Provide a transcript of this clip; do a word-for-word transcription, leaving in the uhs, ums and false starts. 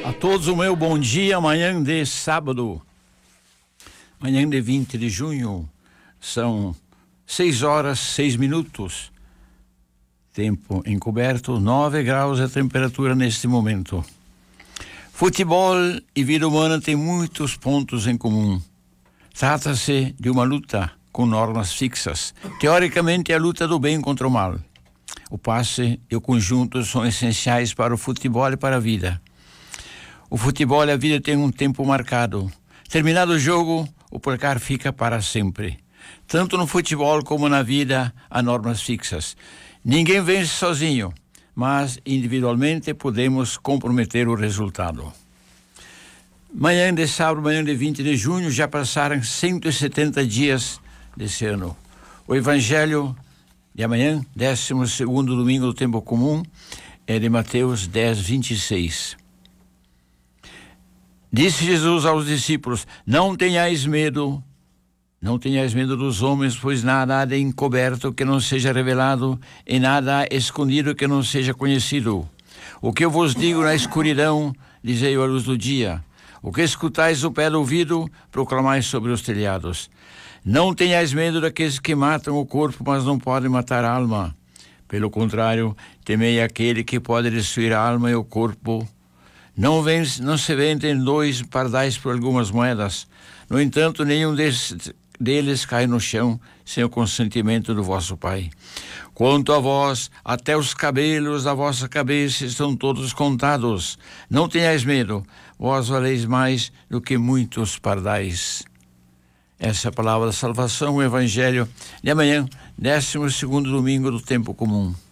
A todos o meu bom dia, amanhã de sábado, manhã de vinte de junho, são seis horas, seis minutos, tempo encoberto, nove graus a temperatura neste momento. Futebol e vida humana têm muitos pontos em comum. Trata-se de uma luta com normas fixas, teoricamente é a luta do bem contra o mal. O passe e o conjunto são essenciais para o futebol e para a vida. O futebol e a vida têm um tempo marcado. Terminado o jogo, o placar fica para sempre. Tanto no futebol como na vida, há normas fixas. Ninguém vence sozinho, mas individualmente podemos comprometer o resultado. Manhã de sábado, manhã de vinte de junho, já passaram cento e setenta dias desse ano. O Evangelho de amanhã, décimo segundo domingo do tempo comum, é de Mateus dez, vinte e seis. Disse Jesus aos discípulos: não tenhais medo, não tenhais medo dos homens, pois nada há de encoberto que não seja revelado, e nada há escondido que não seja conhecido. O que eu vos digo na escuridão, dizei-o à luz do dia. O que escutais no pé do ouvido, proclamais sobre os telhados. Não tenhais medo daqueles que matam o corpo, mas não podem matar a alma. Pelo contrário, temei aquele que pode destruir a alma e o corpo. Não, vem, não se vendem dois pardais por algumas moedas. No entanto, nenhum deles, deles cai no chão sem o consentimento do vosso Pai. Quanto a vós, até os cabelos da vossa cabeça estão todos contados. Não tenhais medo, vós valeis mais do que muitos pardais. Essa é a palavra da salvação, o Evangelho de amanhã, décimo segundo domingo do tempo comum.